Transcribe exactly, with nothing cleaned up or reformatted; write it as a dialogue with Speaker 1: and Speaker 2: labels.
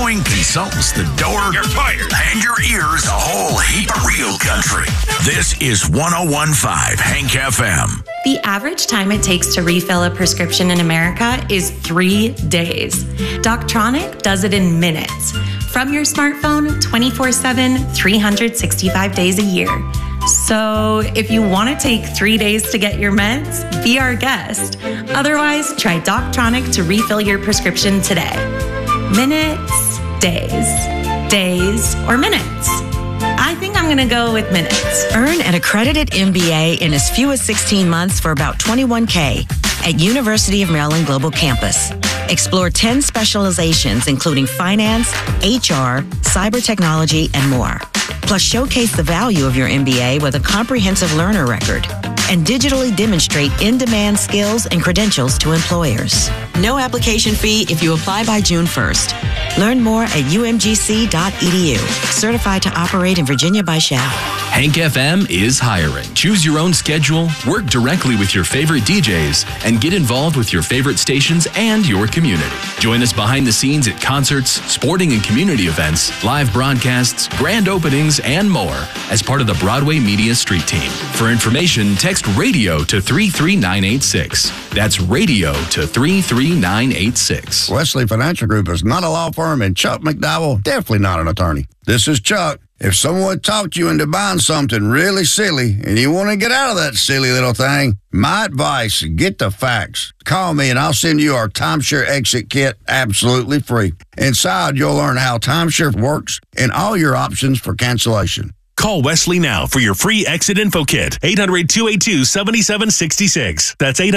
Speaker 1: Throwing consultants the door. You're fired. And your ears a whole heap of real country. This is one oh one point five Hank F M.
Speaker 2: The average time it takes to refill a prescription in America is three days. Doctronic does it in minutes. From your smartphone, twenty-four seven, three hundred sixty-five days a year. So if you want to take three days to get your meds, be our guest. Otherwise, try Doctronic to refill your prescription today. Minutes, days, days, or minutes. I think I'm going to go with minutes.
Speaker 3: Earn an accredited M B A in as few as sixteen months for about twenty-one K at University of Maryland Global Campus. Explore ten specializations, including finance, H R, cyber technology, and more. Plus, showcase the value of your M B A with a comprehensive learner record and digitally demonstrate in-demand skills and credentials to employers. No application fee if you apply by June first. Learn more at U M G C dot E D U. Certified to operate in Virginia by Shell.
Speaker 4: Hank F M is hiring. Choose your own schedule, work directly with your favorite D Js, and get involved with your favorite stations and your community. Join us behind the scenes at concerts, sporting and community events, live broadcasts, grand openings, and more as part of the Broadway Media Street Team. For information, text RADIO to three three nine eight six. That's RADIO to three three nine eight six.
Speaker 5: Wesley Financial Group is not a law firm, and Chuck McDowell, definitely not an attorney. This is Chuck. If someone talked you into buying something really silly and you want to get out of that silly little thing, my advice, get the facts. Call me and I'll send you our Timeshare Exit Kit absolutely free. Inside, you'll learn how timeshare works and all your options for cancellation.
Speaker 6: Call Wesley now for your free exit info kit. eight hundred, two eight two, seven seven six six. That's eight hundred